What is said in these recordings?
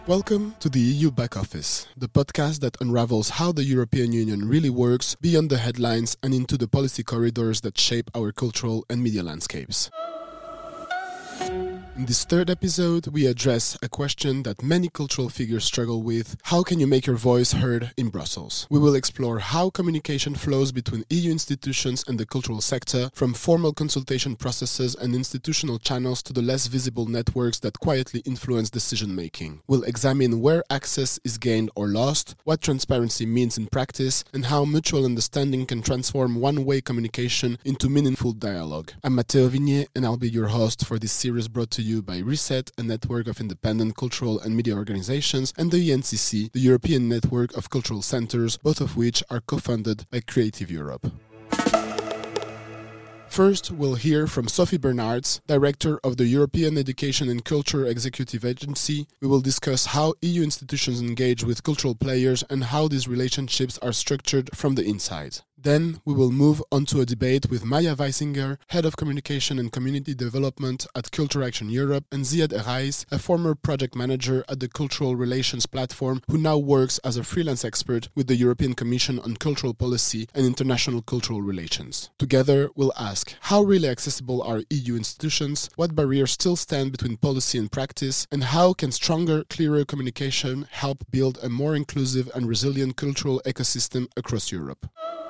Welcome to the EU Back Office, the podcast that unravels how the European Union really works beyond the headlines and into the policy corridors that shape our cultural and media landscapes. In this third episode, we address a question that many cultural figures struggle with: how can you make your voice heard in Brussels? We will explore how communication flows between EU institutions and the cultural sector, from formal consultation processes and institutional channels to the less visible networks that quietly influence decision-making. We'll examine where access is gained or lost, what transparency means in practice, and how mutual understanding can transform one-way communication into meaningful dialogue. I'm Matteo Vignier, and I'll be your host for this series brought to you by Reset, a network of independent cultural and media organizations, and the ENCC, the European Network of Cultural Centers, both of which are co-funded by Creative Europe. First, we'll hear from Sophie Bernards, Director of the European Education and Culture Executive Agency. We will discuss how EU institutions engage with cultural players and how these relationships are structured from the inside. Then, we will move on to a debate with Maya Weisinger, Head of Communication and Community Development at Culture Action Europe, and Ziad Errais, a former project manager at the Cultural Relations Platform, who now works as a freelance expert with the European Commission on Cultural Policy and International Cultural Relations. Together, we'll ask, how really accessible are EU institutions, what barriers still stand between policy and practice, and how can stronger, clearer communication help build a more inclusive and resilient cultural ecosystem across Europe.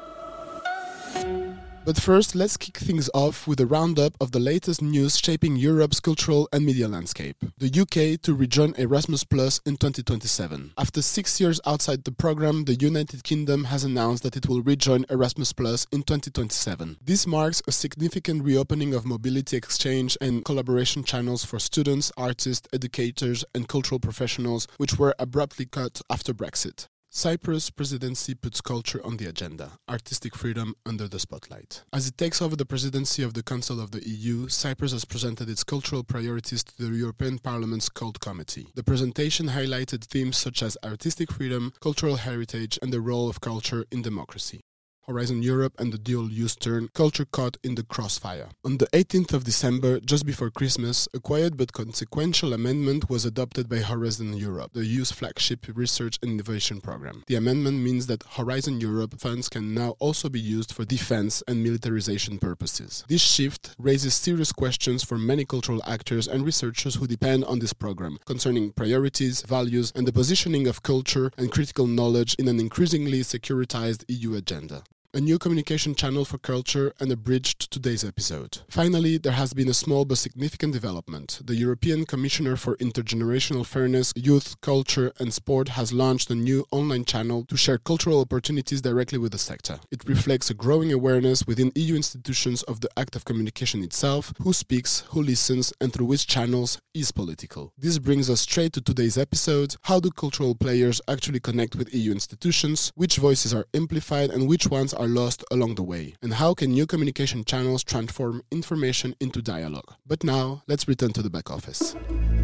But first, let's kick things off with a roundup of the latest news shaping Europe's cultural and media landscape. The UK to rejoin Erasmus Plus in 2027. After 6 years outside the program, the United Kingdom has announced that it will rejoin Erasmus Plus in 2027. This marks a significant reopening of mobility exchange and collaboration channels for students, artists, educators, and cultural professionals, which were abruptly cut after Brexit. Cyprus' presidency puts culture on the agenda, artistic freedom under the spotlight. As it takes over the presidency of the Council of the EU, Cyprus has presented its cultural priorities to the European Parliament's Cult Committee. The presentation highlighted themes such as artistic freedom, cultural heritage, and the role of culture in democracy. Horizon Europe and the dual-use turn, culture caught in the crossfire. On the 18th of December, just before Christmas, a quiet but consequential amendment was adopted by Horizon Europe, the EU's flagship research and innovation program. The amendment means that Horizon Europe funds can now also be used for defense and militarization purposes. This shift raises serious questions for many cultural actors and researchers who depend on this program, concerning priorities, values, and the positioning of culture and critical knowledge in an increasingly securitized EU agenda. A new communication channel for culture and a bridge to today's episode. Finally, there has been a small but significant development. The European Commissioner for Intergenerational Fairness, Youth, Culture and Sport has launched a new online channel to share cultural opportunities directly with the sector. It reflects a growing awareness within EU institutions of the act of communication itself, who speaks, who listens, and through which channels is political. This brings us straight to today's episode. How do cultural players actually connect with EU institutions? Which voices are amplified and which ones are lost along the way, and how can new communication channels transform information into dialogue? But now, let's return to the back office.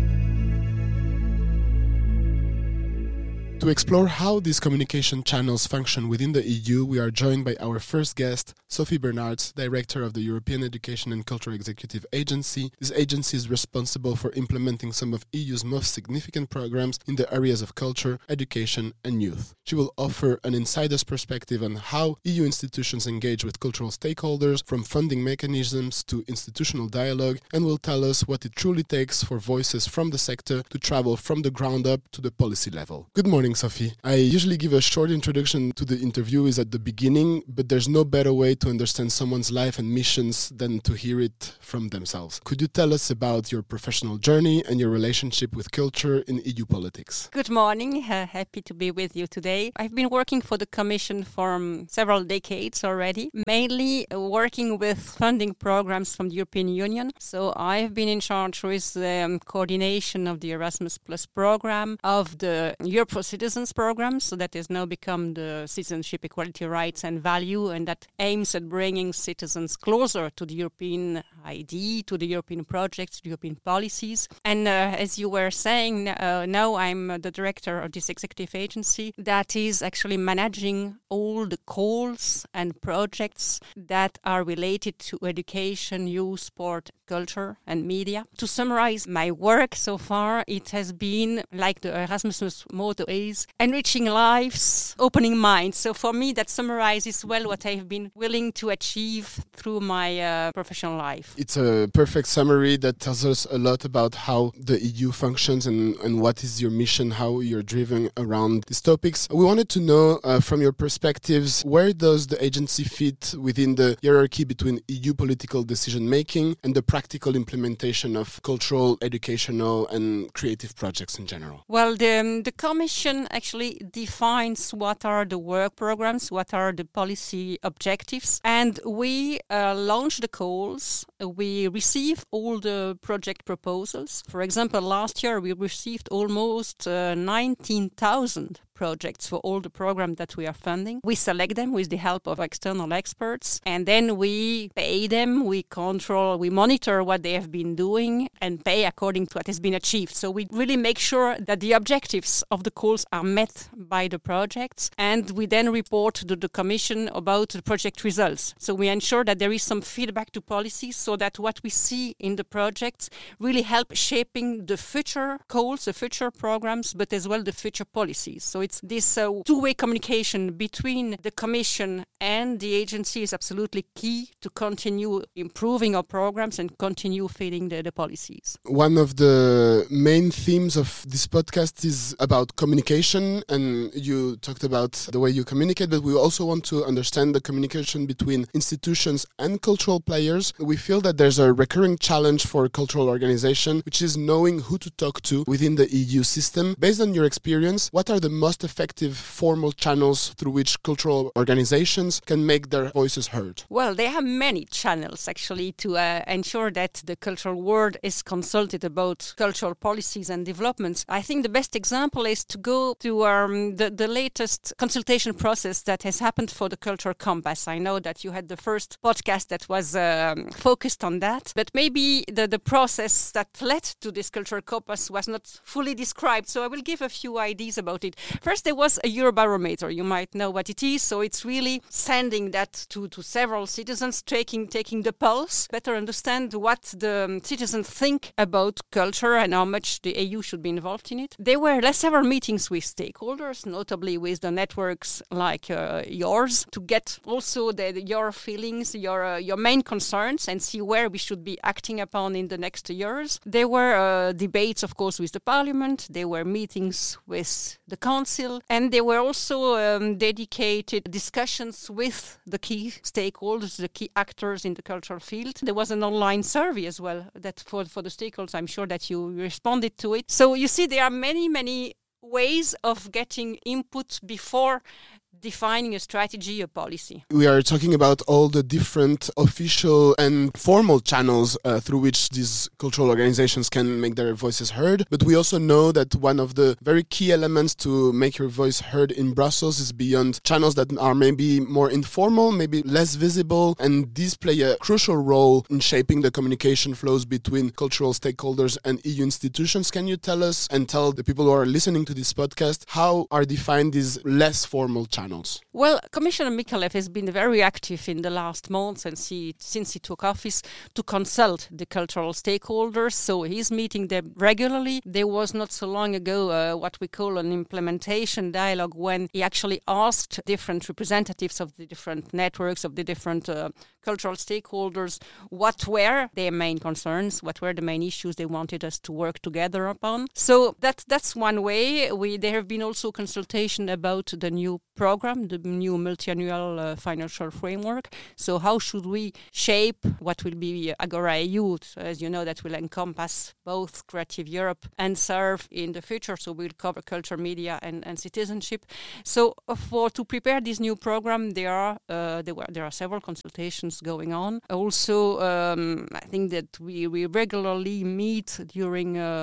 To explore how these communication channels function within the EU, we are joined by our first guest, Sophie Bernards, Director of the European Education and Culture Executive Agency. This agency is responsible for implementing some of EU's most significant programs in the areas of culture, education, and youth. She will offer an insider's perspective on how EU institutions engage with cultural stakeholders, from funding mechanisms to institutional dialogue, and will tell us what it truly takes for voices from the sector to travel from the ground up to the policy level. Good morning, Sophie. I usually give a short introduction to the interviewees at the beginning, but there's no better way to understand someone's life and missions than to hear it from themselves. Could you tell us about your professional journey and your relationship with culture in EU politics? Good morning. Happy to be with you today. I've been working for the Commission for several decades already, mainly working with funding programs from the European Union. So I've been in charge with the coordination of the Erasmus Plus program, of the Europe for citizens program, so that has now become the Citizenship, Equality, Rights and Value, and that aims at bringing citizens closer to the European idea, to the European projects, to the European policies. And as you were saying, now I'm the director of this executive agency that is actually managing all the calls and projects that are related to education, youth, sport, culture and media. To summarize my work so far, it has been, like the Erasmus motto is, enriching lives, opening minds. So for me, that summarizes well what I've been willing to achieve through my professional life. It's a perfect summary that tells us a lot about how the EU functions and what is your mission, how you're driven around these topics. We wanted to know from your perspectives, where does the agency fit within the hierarchy between EU political decision-making and the practical implementation of cultural, educational and creative projects in general? Well, the Commission actually defines what are the work programs, what are the policy objectives, and we launch the calls. We receive all the project proposals. For example, last year we received almost 19,000 projects for all the programs that we are funding. We select them with the help of external experts, and then we pay them, we control, we monitor what they have been doing and pay according to what has been achieved. So we really make sure that the objectives of the calls are met by the projects, and we then report to the Commission about the project results. So we ensure that there is some feedback to policies so that what we see in the projects really help shaping the future calls, the future programs, but as well the future policies. So it's this two-way communication between the Commission and the agency is absolutely key to continue improving our programs and continue feeding the policies. One of the main themes of this podcast is about communication, and you talked about the way you communicate, but we also want to understand the communication between institutions and cultural players. We feel that there's a recurring challenge for a cultural organization, which is knowing who to talk to within the EU system. Based on your experience, what are the most effective formal channels through which cultural organizations can make their voices heard? Well, there are many channels actually to ensure that the cultural world is consulted about cultural policies and developments. I think the best example is to go to the latest consultation process that has happened for the Cultural Compass. I know that you had the first podcast that was focused on that, but maybe the process that led to this Cultural Compass was not fully described. So I will give a few ideas about it. First, there was a Eurobarometer. You might know what it is. So it's really sending that to several citizens, taking the pulse, better understand what the citizens think about culture and how much the EU should be involved in it. There were several meetings with stakeholders, notably with the networks like yours, to get also your feelings, your main concerns, and see where we should be acting upon in the next years. There were debates, of course, with the Parliament. There were meetings with the Council, and there were also dedicated discussions with the key stakeholders, the key actors in the cultural field. There was an online survey as well that for the stakeholders. I'm sure that you responded to it. So you see, there are many ways of getting input before defining a strategy or policy. We are talking about all the different official and formal channels through which these cultural organizations can make their voices heard. But we also know that one of the very key elements to make your voice heard in Brussels is beyond channels that are maybe more informal, maybe less visible. And these play a crucial role in shaping the communication flows between cultural stakeholders and EU institutions. Can you tell us and tell the people who are listening to this podcast how are defined these less formal channels? Well, Commissioner Mikalev has been very active in the last months and since he took office to consult the cultural stakeholders. So he's meeting them regularly. There was not so long ago what we call an implementation dialogue when he actually asked different representatives of the different networks, of the different cultural stakeholders, what were their main concerns, what were the main issues they wanted us to work together upon. So that's one way. There have been also consultation about the new program, the new multi-annual financial framework. So how should we shape what will be Agora EU, as you know, that will encompass both Creative Europe and SERV in the future. So we'll cover culture, media and citizenship. So to prepare this new program, there are several consultations going on. Also, I think that we regularly meet during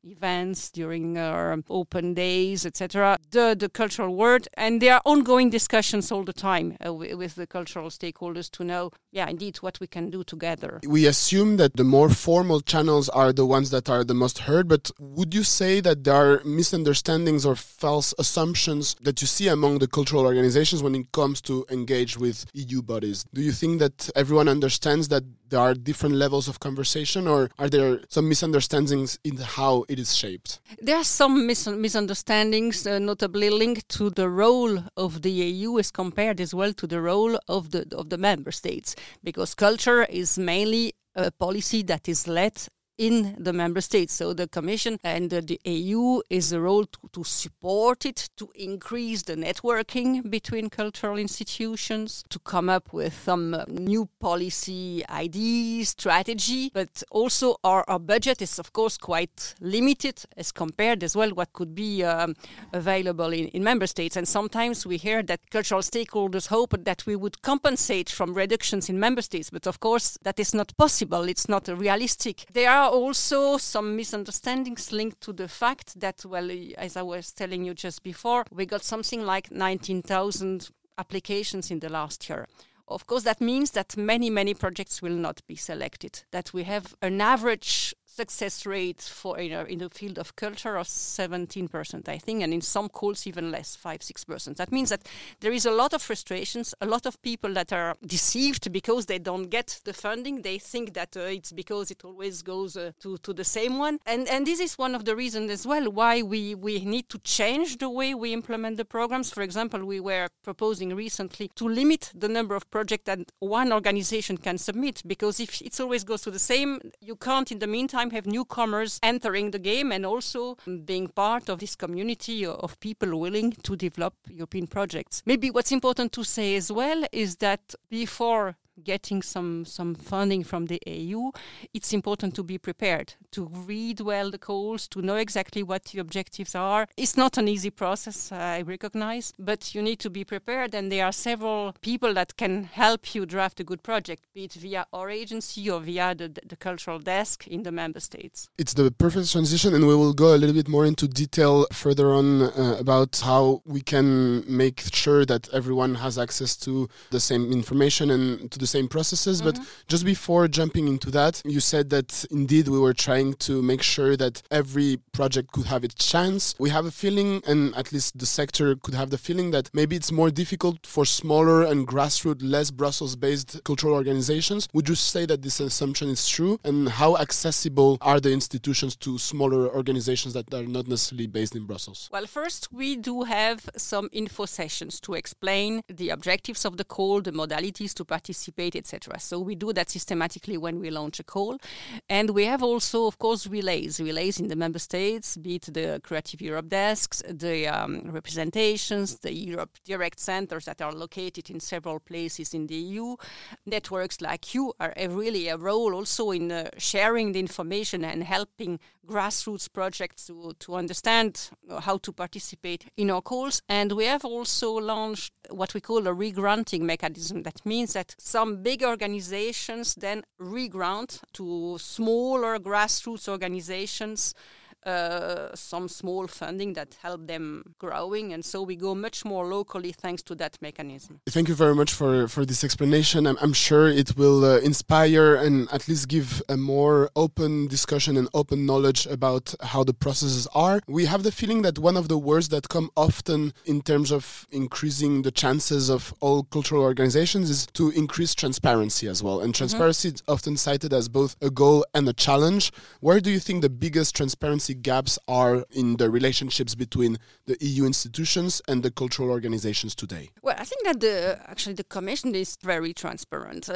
events, during open days, etc. The cultural world, and there are ongoing discussions all the time with the cultural stakeholders to know, indeed, what we can do together. We assume that the more formal channels are the ones that are the most heard, but would you say that there are misunderstandings or false assumptions that you see among the cultural organizations when it comes to engage with EU bodies? Do you think that everyone understands that there are different levels of conversation, or are there some misunderstandings in how it is shaped? There are some misunderstandings, notably linked to the role of the EU as compared as well to the role of the member states, because culture is mainly a policy that is led in the member states. So the Commission and the EU is a role to support it, to increase the networking between cultural institutions, to come up with some new policy ideas, strategy. But also our budget is, of course, quite limited as compared as well what could be available in member states. And sometimes we hear that cultural stakeholders hope that we would compensate from reductions in member states. But of course, that is not possible. It's not realistic. There are also some misunderstandings linked to the fact that, well, as I was telling you just before, we got something like 19,000 applications in the last year. Of course, that means that many projects will not be selected, that we have an average success rate for in the field of culture of 17%, I think, and in some calls even less, 5-6%. That means that there is a lot of frustrations, a lot of people that are deceived because they don't get the funding. They think that it's because it always goes to the same one. And this is one of the reasons as well why we need to change the way we implement the programs. For example, we were proposing recently to limit the number of projects that one organization can submit, because if it always goes to the same, you can't in the meantime have newcomers entering the game and also being part of this community of people willing to develop European projects. Maybe what's important to say as well is that before getting some funding from the EU, it's important to be prepared, to read well the calls, to know exactly what the objectives are. It's not an easy process, I recognize, but you need to be prepared, and there are several people that can help you draft a good project, be it via our agency or via the cultural desk in the member states. It's the perfect transition, and we will go a little bit more into detail further on about how we can make sure that everyone has access to the same information and to the same processes. But just before jumping into that, you said that indeed we were trying to make sure that every project could have its chance. We have a feeling, and at least the sector could have the feeling, that maybe it's more difficult for smaller and grassroots, less Brussels-based cultural organizations. Would you say that this assumption is true? And how accessible are the institutions to smaller organizations that are not necessarily based in Brussels? Well, first, we do have some info sessions to explain the objectives of the call, the modalities to participate, etc. So we do that systematically when we launch a call. And we have also, of course, relays in the member states, be it the Creative Europe desks, the representations, the Europe Direct centers that are located in several places in the EU. Networks like you have really a role also in sharing the information and helping grassroots projects to understand how to participate in our calls. And we have also launched what we call a re-granting mechanism. That means that some big organizations then re-grant to smaller grassroots organizations some small funding that help them growing, and so we go much more locally thanks to that mechanism. Thank you very much for this explanation. I'm sure it will inspire and at least give a more open discussion and open knowledge about how the processes are. We have the feeling that one of the words that come often in terms of increasing the chances of all cultural organizations is to increase transparency as well. And transparency is often cited as both a goal and a challenge. Where do you think the biggest transparency gaps are in the relationships between the EU institutions and the cultural organizations today? Well, I think that the Commission is very transparent.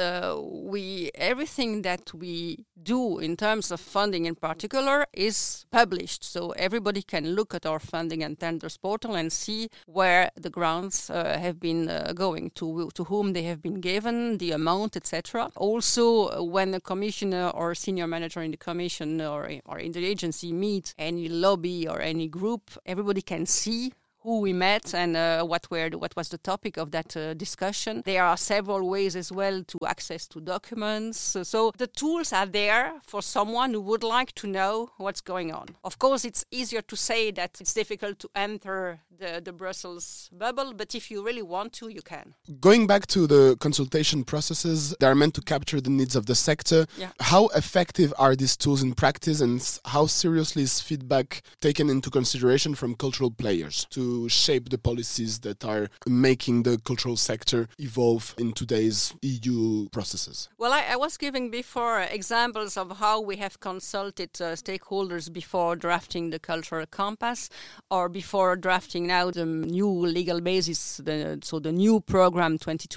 Everything that we do in terms of funding in particular is published, so everybody can look at our funding and tenders portal and see where the grants have been going to whom they have been given, the amount, etc. Also, when a commissioner or senior manager in the Commission or in the agency meet any lobby or any group, everybody can see who we met and what was the topic of that discussion. There are several ways as well to access to documents. So the tools are there for someone who would like to know what's going on. Of course, it's easier to say that it's difficult to enter the Brussels bubble, but if you really want to, you can. Going back to the consultation processes, they are meant to capture the needs of the sector. Yeah. How effective are these tools in practice, and how seriously is feedback taken into consideration from cultural players to shape the policies that are making the cultural sector evolve in today's EU processes? Well, I was giving before examples of how we have consulted stakeholders before drafting the Cultural Compass or before drafting now the new legal basis, the new program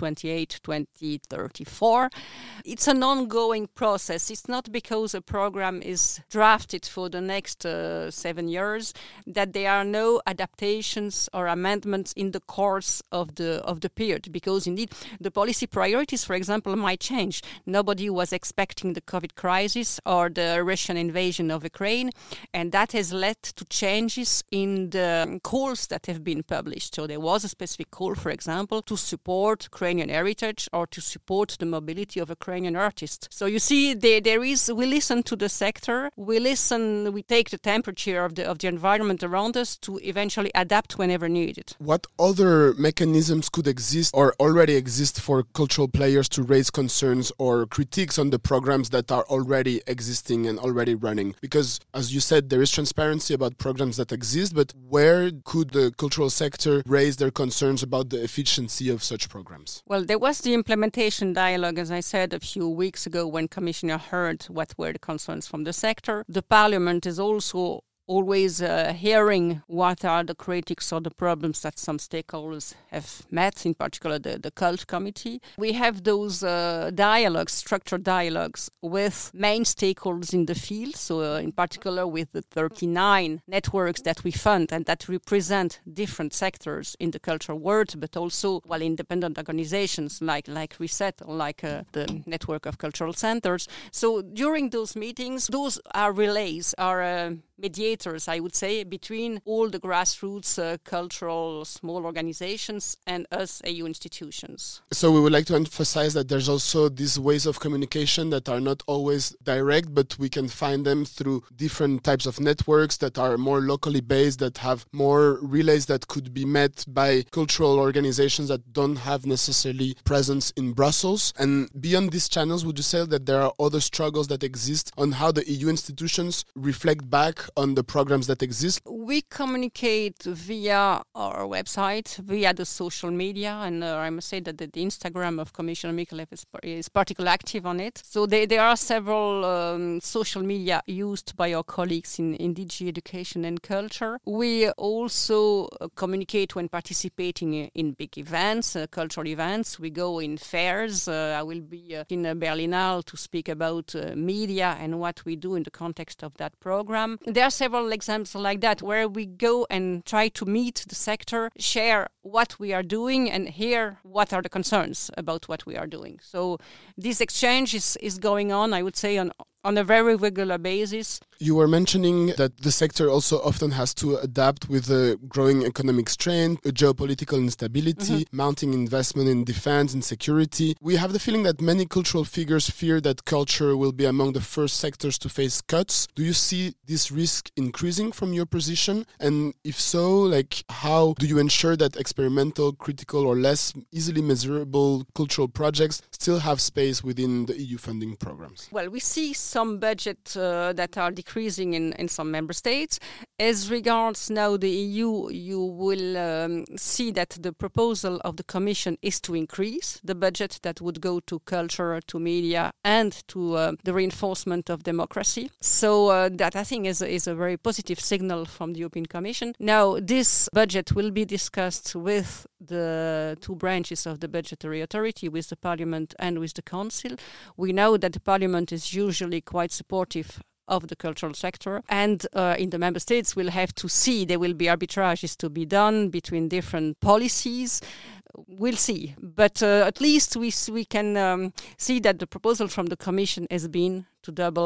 2028-2034. It's an ongoing process. It's not because a program is drafted for the next 7 years that there are no adaptations or amendments in the course of the period, because indeed the policy priorities, for example, might change. Nobody was expecting the COVID crisis or the Russian invasion of Ukraine, and that has led to changes in the calls that have been published. So there was a specific call, for example, to support Ukrainian heritage or to support the mobility of Ukrainian artists. So you see, we listen to the sector, we take the temperature of the environment around us to eventually adapt whenever needed. What other mechanisms could exist or already exist for cultural players to raise concerns or critiques on the programs that are already existing and already running? Because, as you said, there is transparency about programs that exist, but where could the cultural sector raise their concerns about the efficiency of such programs? Well, there was the implementation dialogue, as I said, a few weeks ago when Commissioner heard what were the concerns from the sector. The Parliament is also always hearing what are the critics or the problems that some stakeholders have met, in particular the Cult Committee. We have those dialogues, structured dialogues with main stakeholders in the field, so in particular with the 39 networks that we fund and that represent different sectors in the cultural world, but also independent organizations like Reset or like the network of cultural centers. So during those meetings, those are relays, are mediators, I would say, between all the grassroots cultural small organizations and us EU institutions. So we would like to emphasize that there's also these ways of communication that are not always direct, but we can find them through different types of networks that are more locally based, that have more relays that could be met by cultural organizations that don't have necessarily presence in Brussels. And beyond these channels, would you say that there are other struggles that exist on how the EU institutions reflect back on the programs that exist? We communicate via our website, via the social media, and I must say that the Instagram of Commissioner Michalef is particularly active on it. So there are several social media used by our colleagues in DG Education and Culture. We also communicate when participating in big events, cultural events. We go in fairs. I will be in Berlinale to speak about media and what we do in the context of that program. There are several examples like that where we go and try to meet the sector, share what we are doing and hear what are the concerns about what we are doing. So this exchange is going on, I would say, on a very regular basis. You were mentioning that the sector also often has to adapt with a growing economic strain, a geopolitical instability, mounting investment in defense and security. We have the feeling that many cultural figures fear that culture will be among the first sectors to face cuts. Do you see this risk increasing from your position? And if so, how do you ensure that experimental, critical, or less easily measurable cultural projects still have space within the EU funding programs? Well, we see some budgets that are decreasing in some member states. As regards now the EU, you will see that the proposal of the Commission is to increase the budget that would go to culture, to media, and to the reinforcement of democracy. So that, I think, is a very positive signal from the European Commission. Now, this budget will be discussed with the two branches of the budgetary authority, with the Parliament and with the Council. We know that the Parliament is usually quite supportive of the cultural sector, and in the member states we'll have to see. There will be arbitrages to be done between different policies. We'll see, but at least we can see that the proposal from the Commission has been to double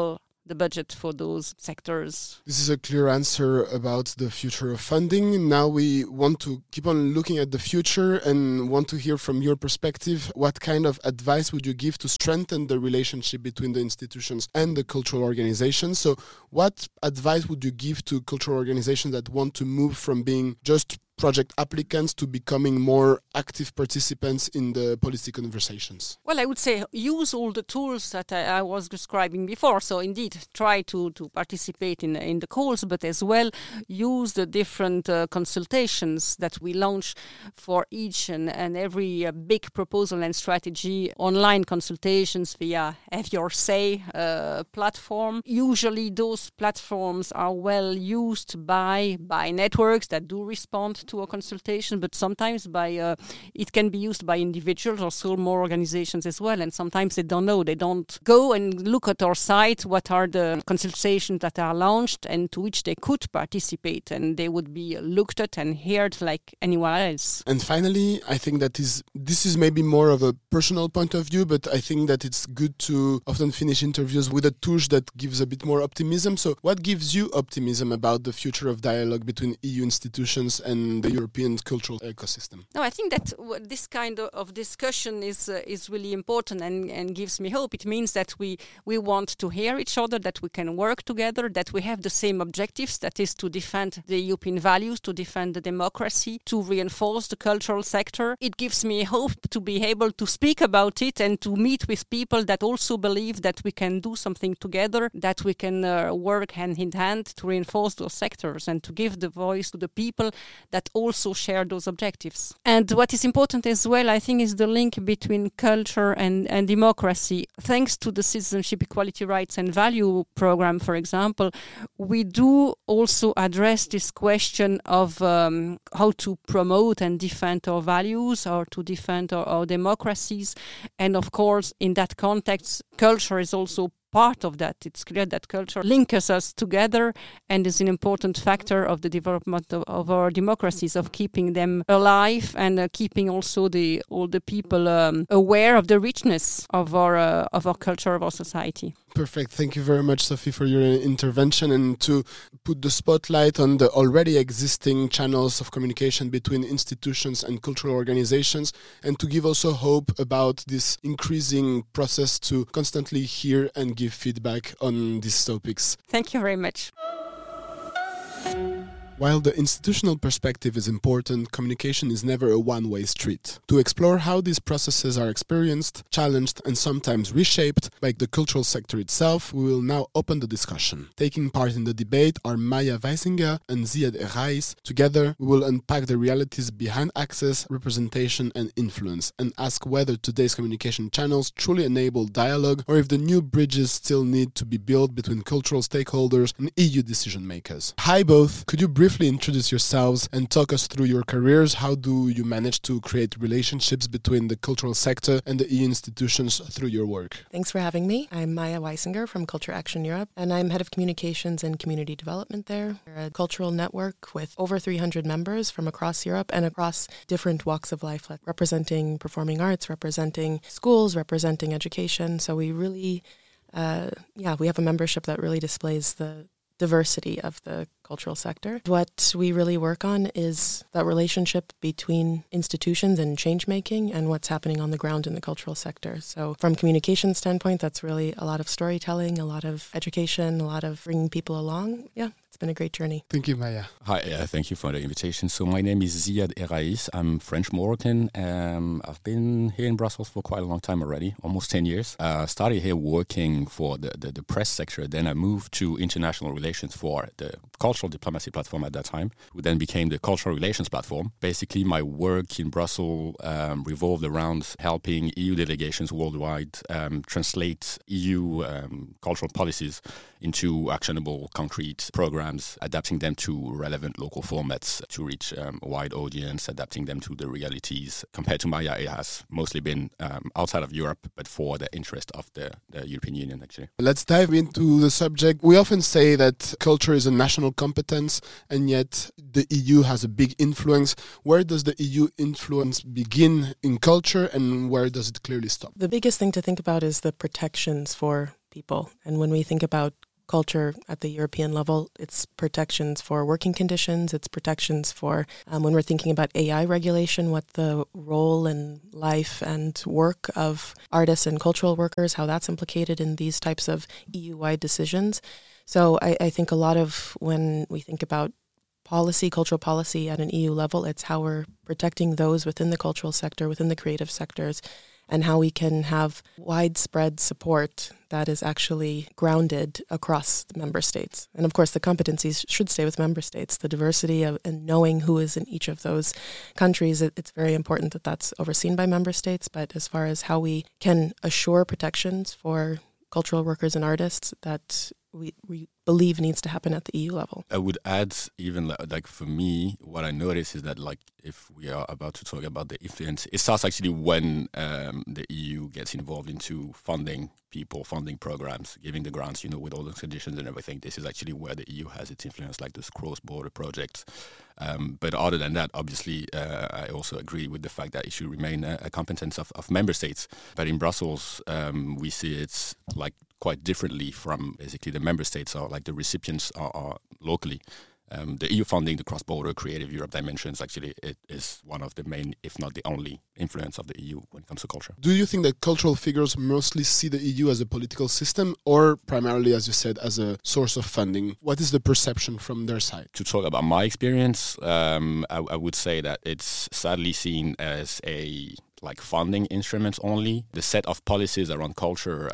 the budget for those sectors. This is a clear answer about the future of funding. Now we want to keep on looking at the future and want to hear from your perspective. What kind of advice would you give to strengthen the relationship between the institutions and the cultural organizations? So what advice would you give to cultural organizations that want to move from being just project applicants to becoming more active participants in the policy conversations? Well, I would say use all the tools that I was describing before. So indeed, try to participate in the calls, but as well use the different consultations that we launch for each and every big proposal and strategy, online consultations via Have Your Say platform. Usually those platforms are well used by networks that do respond to a consultation, but sometimes it can be used by individuals or small organizations as well. And sometimes they don't know. They don't go and look at our site, what are the consultations that are launched and to which they could participate. And they would be looked at and heard like anyone else. And finally, I think that this is maybe more of a personal point of view, but I think that it's good to often finish interviews with a touch that gives a bit more optimism. So what gives you optimism about the future of dialogue between EU institutions and the European cultural ecosystem? No, I think that this kind of discussion is really important and gives me hope. It means that we want to hear each other, that we can work together, that we have the same objectives, that is to defend the European values, to defend the democracy, to reinforce the cultural sector. It gives me hope to be able to speak about it and to meet with people that also believe that we can do something together, that we can work hand in hand to reinforce those sectors and to give the voice to the people that also share those objectives. And what is important as well, I think, is the link between culture and democracy. Thanks to the Citizenship, Equality, Rights and Value program, for example, we do also address this question of how to promote and defend our values or to defend our democracies. And of course, in that context, culture is also part of that. It's clear that culture links us together and is an important factor of the development of our democracies, of keeping them alive and keeping also all the people aware of the richness of our culture, of our society. Perfect. Thank you very much, Sophie, for your intervention and to put the spotlight on the already existing channels of communication between institutions and cultural organizations, and to give also hope about this increasing process to constantly hear and give feedback on these topics. Thank you very much. While the institutional perspective is important, communication is never a one-way street. To explore how these processes are experienced, challenged, and sometimes reshaped by the cultural sector itself, we will now open the discussion. Taking part in the debate are Maya Weisinger and Ziad Errais. Together, we will unpack the realities behind access, representation, and influence, and ask whether today's communication channels truly enable dialogue, or if the new bridges still need to be built between cultural stakeholders and EU decision-makers. Hi both, could you briefly introduce yourselves and talk us through your careers? How do you manage to create relationships between the cultural sector and the EU institutions through your work? Thanks for having me. I'm Maya Weisinger from Culture Action Europe, and I'm head of communications and community development there. We're a cultural network with over 300 members from across Europe and across different walks of life, like representing performing arts, representing schools, representing education. So we really, we have a membership that really displays the diversity of the cultural sector. What we really work on is that relationship between institutions and change making and what's happening on the ground in the cultural sector. So from communication standpoint, that's really a lot of storytelling, a lot of education, a lot of bringing people along. Yeah, it's been a great journey. Thank you, Maya. Hi, thank you for the invitation. So my name is Ziad Errais. I'm French-Moroccan. I've been here in Brussels for quite a long time already, almost 10 years. Started here working for the press sector. Then I moved to international relations for the cultural diplomacy platform at that time, who then became the cultural relations platform. Basically, my work in Brussels revolved around helping EU delegations worldwide translate EU cultural policies into actionable, concrete programs, adapting them to relevant local formats to reach a wide audience, adapting them to the realities. Compared to Maya, it has mostly been outside of Europe, but for the interest of the European Union, actually. Let's dive into the subject. We often say that culture is a national competence, and yet the EU has a big influence. Where does the EU influence begin in culture, and where does it clearly stop? The biggest thing to think about is the protections for people. And when we think about culture at the European level. It's protections for working conditions. It's protections for when we're thinking about AI regulation, what the role and life and work of artists and cultural workers, how that's implicated in these types of EU-wide decisions. So I think a lot of when we think about policy, cultural policy at an EU level, it's how we're protecting those within the cultural sector, within the creative sectors, and how we can have widespread support that is actually grounded across the member states. And of course, the competencies should stay with member states. The diversity of and knowing who is in each of those countries, it's very important that that's overseen by member states. But as far as how we can assure protections for cultural workers and artists, that we believe needs to happen at the EU level. I would add, even like for me, what I notice is that like if we are about to talk about the influence, it starts actually when the EU gets involved into funding people, funding programs, giving the grants, with all those conditions and everything. This is actually where the EU has its influence, like this cross-border projects. But other than that, obviously, I also agree with the fact that it should remain a competence of member states. But in Brussels, we see it's like quite differently from basically the member states are like the recipients are locally. The EU funding, the cross-border Creative Europe dimensions, actually it is one of the main, if not the only, influence of the EU when it comes to culture. Do you think that cultural figures mostly see the EU as a political system or primarily, as you said, as a source of funding? What is the perception from their side? To talk about my experience, I would say that it's sadly seen as a funding instruments only. The set of policies around culture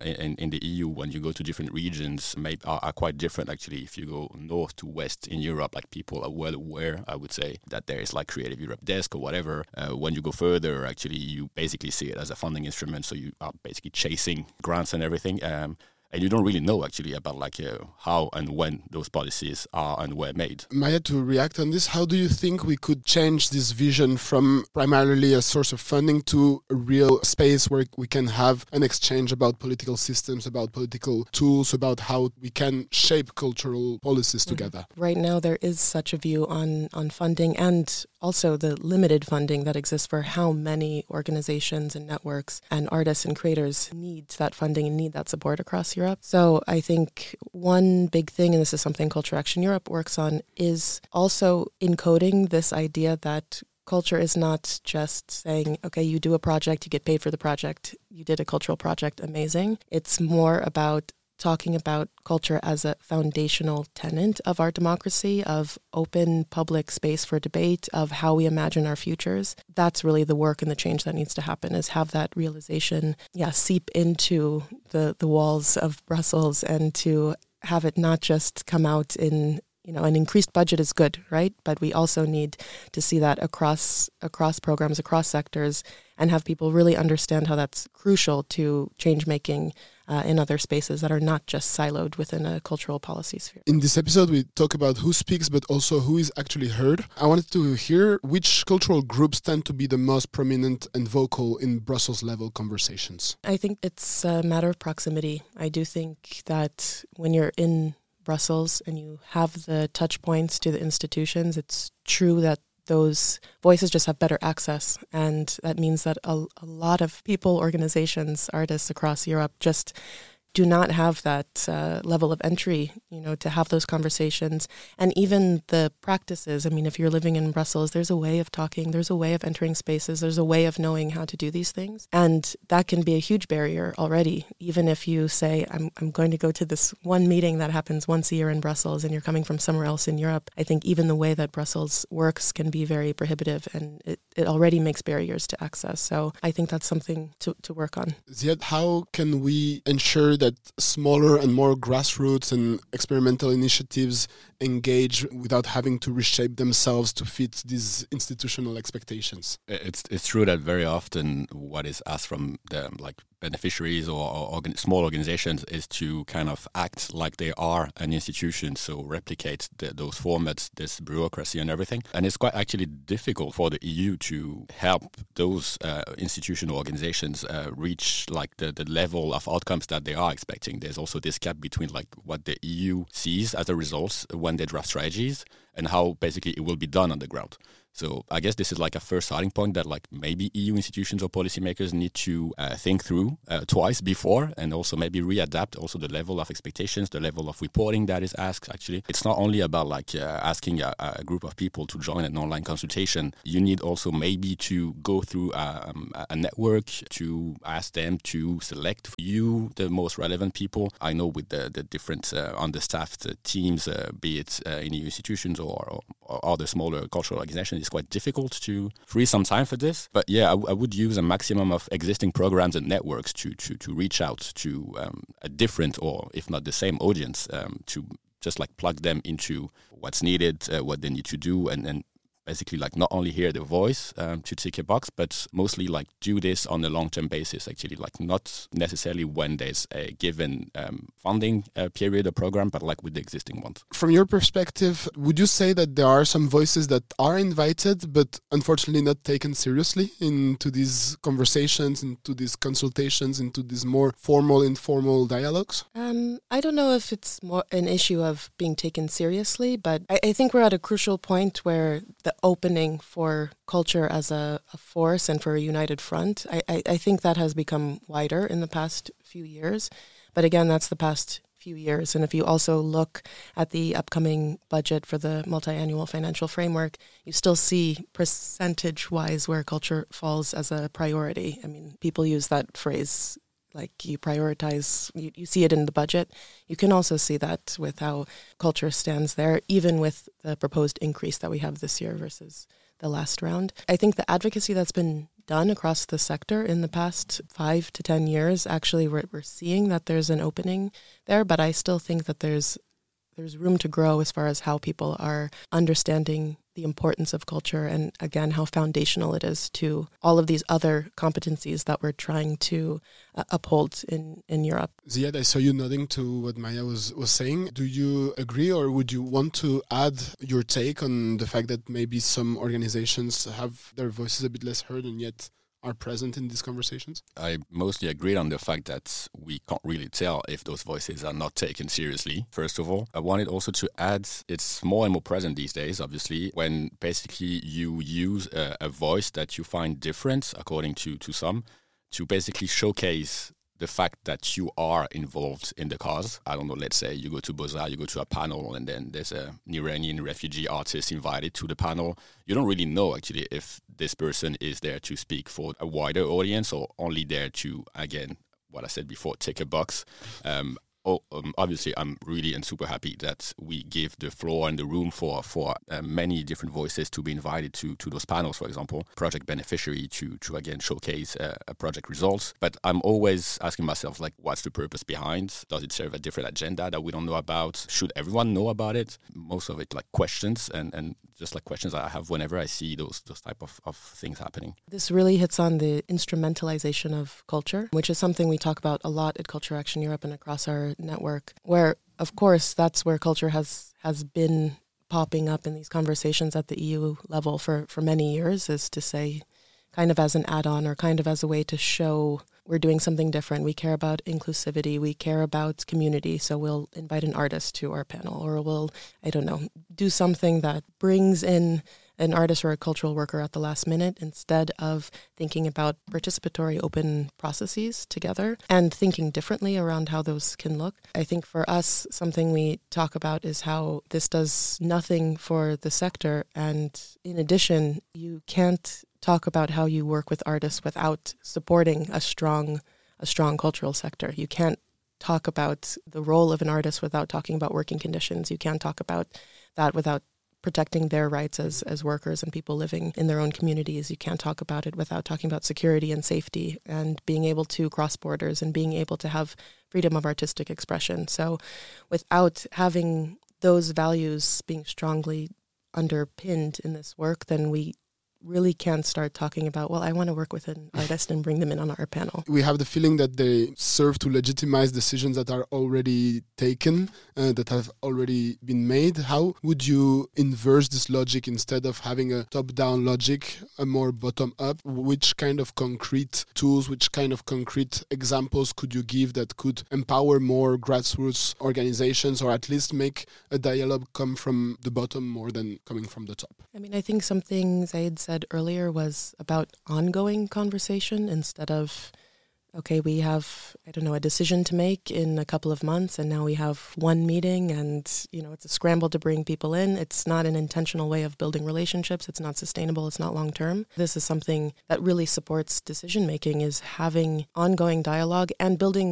in the EU, when you go to different regions, are quite different actually. If you go north to west in Europe, like people are well aware, I would say, that there is like Creative Europe Desk or whatever. When you go further, actually, you basically see it as a funding instrument. So you are basically chasing grants and everything. And you don't really know actually about how and when those policies are and were made. Maya, to react on this, how do you think we could change this vision from primarily a source of funding to a real space where we can have an exchange about political systems, about political tools, about how we can shape cultural policies together? Right now there is such a view on funding and also the limited funding that exists for how many organizations and networks and artists and creators need that funding and need that support across Europe. So I think one big thing, and this is something Culture Action Europe works on, is also encoding this idea that culture is not just saying, okay, you do a project, you get paid for the project, you did a cultural project, amazing. It's more about talking about culture as a foundational tenet of our democracy, of open public space for debate, of how we imagine our futures. That's really the work and the change that needs to happen, is have that realization, seep into the walls of Brussels and to have it not just come out in, an increased budget is good, right? But we also need to see that across programs, across sectors, and have people really understand how that's crucial to change making in other spaces that are not just siloed within a cultural policy sphere. In this episode, we talk about who speaks, but also who is actually heard. I wanted to hear which cultural groups tend to be the most prominent and vocal in Brussels-level conversations. I think it's a matter of proximity. I do think that when you're in Brussels and you have the touch points to the institutions, it's true that those voices just have better access. And that means that a lot of people, organizations, artists across Europe just do not have that level of entry, to have those conversations. And even the practices, if you're living in Brussels, there's a way of talking, there's a way of entering spaces, there's a way of knowing how to do these things. And that can be a huge barrier already, even if you say, I'm going to go to this one meeting that happens once a year in Brussels and you're coming from somewhere else in Europe. I think even the way that Brussels works can be very prohibitive, and it already makes barriers to access. So I think that's something to work on. Ziad, how can we ensure that smaller and more grassroots and experimental initiatives engage without having to reshape themselves to fit these institutional expectations? It's true that very often what is asked from the beneficiaries or small organizations is to kind of act like they are an institution, so replicate those formats, this bureaucracy and everything. And it's quite actually difficult for the EU to help those institutional organizations reach the level of outcomes that they are expecting. There's also this gap between what the EU sees as the results when they draft strategies and how basically it will be done on the ground. So I guess this is like a first starting point that like maybe EU institutions or policymakers need to think through twice before, and also maybe readapt also the level of expectations, the level of reporting that is asked. Actually, it's not only about like asking a group of people to join an online consultation. You need also maybe to go through a network to ask them to select for you the most relevant people. I know with the different understaffed teams, be it in EU institutions or other smaller cultural organizations, it's quite difficult to free some time for this. But yeah, I would use a maximum of existing programs and networks to reach out to a different, or if not the same audience, to just like plug them into what's needed, what they need to do, and basically like not only hear the voice to tick a box, but mostly like do this on a long-term basis, actually, like not necessarily when there's a given funding period or program, but like with the existing ones. From your perspective, would you say that there are some voices that are invited, but unfortunately not taken seriously into these conversations, into these consultations, into these more formal, informal dialogues? I don't know if it's more an issue of being taken seriously, but I think we're at a crucial point where the opening for culture as a force and for a united front, I think that has become wider in the past few years. But again, that's the past few years. And if you also look at the upcoming budget for the multi-annual financial framework, you still see percentage-wise where culture falls as a priority. I mean, people use that phrase like you prioritize, you see it in the budget. You can also see that with how culture stands there, even with the proposed increase that we have this year versus the last round. I think the advocacy that's been done across the sector in the past 5 to 10 years, actually we're seeing that there's an opening there, but I still think that there's room to grow as far as how people are understanding the importance of culture and, again, how foundational it is to all of these other competencies that we're trying to uphold in Europe. Ziad, I saw you nodding to what Maya was saying. Do you agree, or would you want to add your take on the fact that maybe some organizations have their voices a bit less heard and yet are present in these conversations? I mostly agreed on the fact that we can't really tell if those voices are not taken seriously, first of all. I wanted also to add, it's more and more present these days, obviously, when basically you use a voice that you find different, according to some, to basically showcase the fact that you are involved in the cause. I don't know, let's say you go to Beaux-Arts, you go to a panel, and then there's an Iranian refugee artist invited to the panel. You don't really know, actually, if this person is there to speak for a wider audience or only there to, again, what I said before, tick a box. Obviously, I'm really and super happy that we give the floor and the room for many different voices to be invited to those panels, for example, project beneficiary to again showcase project results. But I'm always asking myself, like, what's the purpose behind? Does it serve a different agenda that we don't know about? Should everyone know about it? Most of it, like questions and just like questions I have whenever I see those type of things happening. This really hits on the instrumentalization of culture, which is something we talk about a lot at Culture Action Europe and across our network, where, of course, that's where culture has been popping up in these conversations at the EU level for many years, is to say, kind of as an add-on or kind of as a way to show we're doing something different. We care about inclusivity. We care about community. So we'll invite an artist to our panel, or we'll, I don't know, do something that brings in an artist or a cultural worker at the last minute, instead of thinking about participatory open processes together and thinking differently around how those can look. I think for us, something we talk about is how this does nothing for the sector. And in addition, you can't talk about how you work with artists without supporting a strong cultural sector. You can't talk about the role of an artist without talking about working conditions. You can't talk about that without protecting their rights as workers and people living in their own communities. You can't talk about it without talking about security and safety and being able to cross borders and being able to have freedom of artistic expression. So without having those values being strongly underpinned in this work, then we really can't start talking about, well, I want to work with an artist and bring them in on our panel. We have the feeling that they serve to legitimize decisions that are already taken, that have already been made. How would you inverse this logic instead of having a top-down logic, a more bottom-up? Which kind of concrete tools, which kind of concrete examples could you give that could empower more grassroots organizations, or at least make a dialogue come from the bottom more than coming from the top? I mean, I think something Zaid said earlier was about ongoing conversation instead of, okay, we have, a decision to make in a couple of months, and now we have one meeting and, it's a scramble to bring people in. It's not an intentional way of building relationships. It's not sustainable. It's not long-term. This is something that really supports decision-making, is having ongoing dialogue and building